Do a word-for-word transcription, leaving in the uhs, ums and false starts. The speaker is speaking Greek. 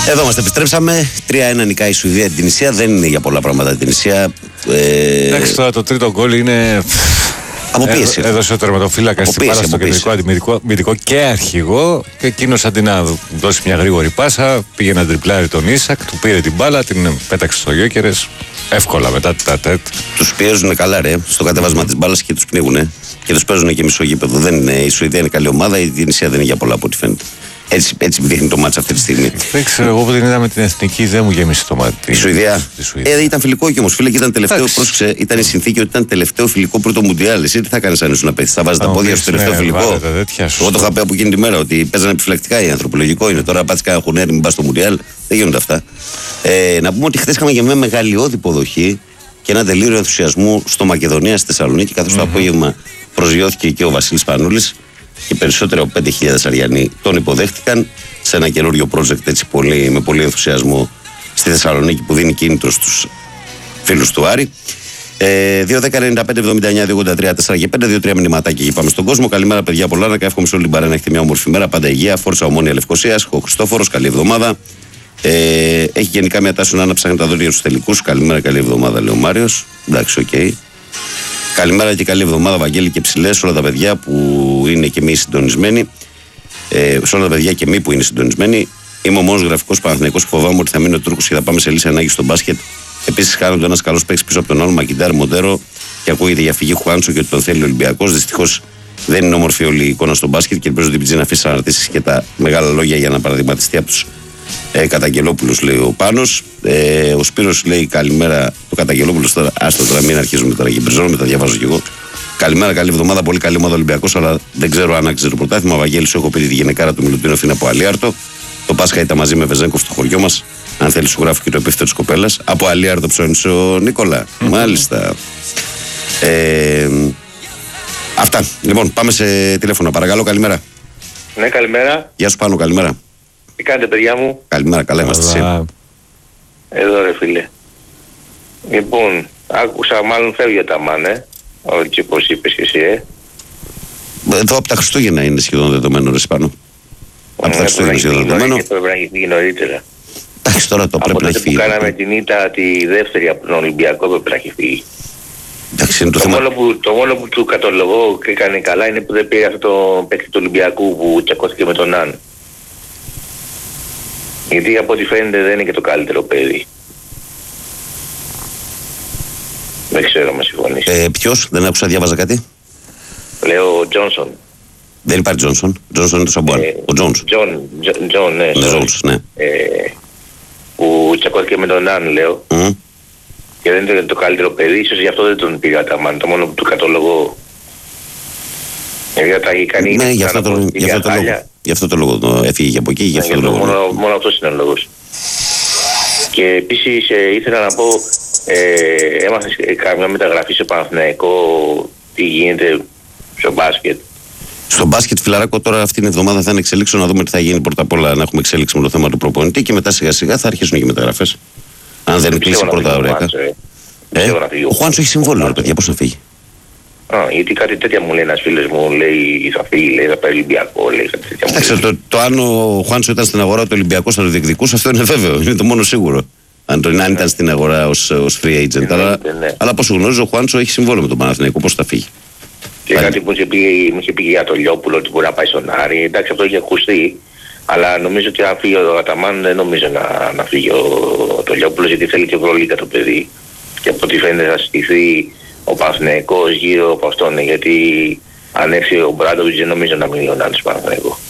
Εδώ είμαστε, επιστρέψαμε. τρία ένα νικάει η Σουηδία την Τινησία. Δεν είναι για πολλά πράγματα την Τινησία. Ε... Εντάξει, τώρα το τρίτο γκολ είναι. Αποπίεση. Έδω, έδωσε ο τερματοφύλακα στην μπάλα στο κεντρικό αμυντικό και αρχηγό. Και εκείνο αντί να δώσει μια γρήγορη πάσα, πήγε να τριπλάρει τον Ίσακ, του πήρε την μπάλα, την πέταξε στο Γιόκερες. Εύκολα μετά τα τέτ. Του πιέζουν καλά, ρε, στο κατέβασμα τη μπάλα και του πνίγουνε. Και του παίζουν και μισό γήπεδο. Δεν είναι, η Σουηδία είναι καλή ομάδα, η Τινησία δεν είναι για πολλά από ό,τι φαίνεται. Έτσι, έτσι δείχνει το μάτς αυτή τη στιγμή. Δεν ξέρω, εγώ που την είδα με την εθνική δεν μου γέμισε το μάτι. Η Σουηδία. Ε, ήταν φιλικό και όμως φίλε, και ήταν τελευταίο. Πρόσεξε, ήταν η συνθήκη ότι ήταν τελευταίο φιλικό πρώτο Μουντιάλ. Εσύ τι θα κάνεις αν ήσουν να πέθει, θα βάζει τα πόδια στο τελευταίο ναι, φιλικό. Εγώ το είχα πει από εκείνη τη μέρα ότι παίζανε επιφυλακτικά οι ανθρωπολογικό είναι. Τώρα πάτσε κανένα χουνέρι, μην πα στο Μουντιάλ. Δεν γίνονται αυτά. Ε, να πούμε ότι χθε είχαμε και μια μεγαλειώδη υποδοχή και ένα τελείωρο ενθουσιασμού στο Μακεδονία στη Θεσσαλονίκη, καθώς mm-hmm. το απόγευμα προσγειώθηκε και ο Βασίλης Πανούλης. Και περισσότερο από πέντε χιλιάδες Αριανοί τον υποδέχτηκαν σε ένα καινούριο project έτσι, πολύ, με πολύ ενθουσιασμό στη Θεσσαλονίκη που δίνει κίνητρο στους φίλους του Άρη. Ε, δύο δέκα ενενήντα πέντε εβδομήντα εννιά δύο ογδόντα τρία τέσσερα και πέντε, δύο τρία μηνυματάκια και πάμε στον κόσμο. Καλημέρα, παιδιά, πολλά να εύχομαι σε όλη την παρέα να έχετε μια όμορφη μέρα. Πάντα υγεία, Φόρτσα Ομόνια Λευκοσίας, ο Χριστόφορος, καλή εβδομάδα. Ε, έχει γενικά μια τάση να αναψάχνει τα δωρεία στους τελικούς. Καλημέρα, καλή εβδομάδα, λέει ο Μάριος. Εντάξει, οκ. Okay. Καλημέρα και καλή εβδομάδα, Βαγγέλη και ψηλές, όλα τα παιδιά που είναι και μη συντονισμένοι. Ε, σε όλα τα παιδιά και μη που είναι συντονισμένοι. Είμαι ο μόνος γραφικός Παναθηναϊκός που φοβάμαι ότι θα μείνει ο Τούρκος και θα πάμε σε λύση ανάγκη στο μπάσκετ. Επίσης, χάνονται ένας καλός παίκτης πίσω από τον άλλο, Μακιντάρ Μοντέρο, και ακούγεται για φυγή Χουάντσο και ότι τον θέλει ο Ολυμπιακός. Δυστυχώς δεν είναι όμορφη όλη η εικόνα στο μπάσκετ και ελπίζω ότι η Πιτζή να αφήσει αναρτήσεις και τα μεγάλα λόγια για να παραδειγματιστεί από τους ε, Καταγγελόπουλους, λέει ο Πάνος. Ε, ο Σπύρος λέει καλημέρα το Καταγγελόπουλος. Τώρα, άστο τώρα, μην αρχίζουμε τώρα και μπριζώνουμε, τα διαβάζω κι εγώ. Καλημέρα, καλή εβδομάδα. Πολύ καλή ομάδα Ολυμπιακός, αλλά δεν ξέρω αν άξιζε το πρωτάθλημα. Βαγγέλη, σου έχω πει τη γυναικάρα του Μιλουτίνοφ είναι από Αλίαρτο. Το Πάσχα ήταν μαζί με Βεζέγκοφ στο χωριό μας. Αν θέλει, σου γράφω και το επίθετο τη κοπέλα. Από Αλίαρτο ψώνησε ο Νίκολα. Mm-hmm. Μάλιστα. Ε, αυτά. Λοιπόν, πάμε σε τηλέφωνο. Παρακαλώ, καλημέρα. Ναι, καλημέρα. Γεια σου, Πάνο, καλημέρα. Τι κάνετε, παιδιά μου? Καλημέρα, καλά είμαστε. Αλλά... Εδώ, ρε φίλε. Λοιπόν, άκουσα, μάλλον φεύγει ο Ταμάν, ε. Όχι όπως είπες και εσύ, ε. Εδώ από τα Χριστούγεννα είναι σχεδόν δεδομένο, ρε Σπάνο. Από τα Χριστούγεννα σχεδόν δεδομένο. Πρέπει να έχει φύγει νωρίτερα. Εντάξει, τώρα το πρέπει να έχει φύγει. Από τότε που κάναμε την ήττα τη δεύτερη από τον Ολυμπιακό πρέπει να έχει φύγει. Εντάξει, είναι το, το, θέμα... μόνο που, το μόνο που του κατολογώ και έκανε καλά είναι που δεν πήρε αυτό το παίκτη του Ολυμπιακού που τσακώθηκε με τον Άν. Γιατί από ό,τι φαίνεται δεν είναι και το καλύτερο παιδί. Δεν ξέρω αν με συμφωνείς. Ε, ποιος, δεν άκουσα, διάβαζα κάτι. Λέω ο Τζόνσον. Δεν υπάρχει Τζόνσον. Τζόνσον είναι το Σαμπουάν. Ε, ο Τζόνς. Τζον, Τζον, Τζον, ναι. Τζόνς, ναι. Ε, που τσακώθηκε με τον Άν, λέω. Mm. Και δεν είναι το καλύτερο παιδί, ίσως γι' αυτό δεν τον πήγα τα μάνα. Το μόνο που του κατολογώ. Γιατί τα έχει κάνει. Ναι, γι' αυτό το λόγο. Γι' αυτό το λόγο έφυγε από εκεί. Γι' αυτό το λόγο. Μόνο, μόνο αυτός είναι ο λόγος. Και επίσης ε, ήθελα να πω, ε, έμαθες καμιά μεταγραφή σε Παναθηναϊκό, τι γίνεται στο μπάσκετ. Στο μπάσκετ, φιλαράκο, τώρα αυτήν την εβδομάδα θα είναι εξελίξω να δούμε τι θα γίνει. Πρώτα απ' όλα να έχουμε εξέλιξη με το θέμα του προπονητή και μετά σιγά σιγά θα αρχίσουν και μεταγραφές. Αν δεν κλείσει πρώτα ωραία. Ε, ο Χουάντσο έχει συμβόλαιο, ρε παιδιά, πώς να φύγει. Α, γιατί κάτι τέτοια μου λέει ένας φίλος μου, λέει θα φύγει, λέει θα πάει Ολυμπιακό, λέει κάτι τέτοια μου. Κοιτάξτε, το, το αν ο Χουάντσο ήταν στην αγορά του Ολυμπιακού θα το διεκδικούσε, αυτό είναι βέβαιο, είναι το μόνο σίγουρο. Αν, το, αν ήταν στην αγορά ως, ως free agent. Αλλά, ναι. αλλά όπως γνωρίζω, ο Χουάντσο έχει συμβόλαιο με τον Παναθηναϊκό, πώς θα φύγει. Και κάτι που μου είχε πει, μου είχε πει για το Λιόπουλο ότι μπορεί να πάει στον Άρη, εντάξει αυτό είχε ακουστεί. Αλλά νομίζω ότι αν φύγει ο Αταμάν δεν νομίζω να, να φύγει ο, το Λιόπουλος γιατί θέλει και Ευρωλίγκα το παιδί. Και από ό,τι φαίνεται θα στηθεί ο Παναθηναϊκός γύρω από αυτόν, γιατί αν έρθει ο Μπράντοβιτς δεν νομίζω να μείνει ο Νάντης Παναθηναϊκό.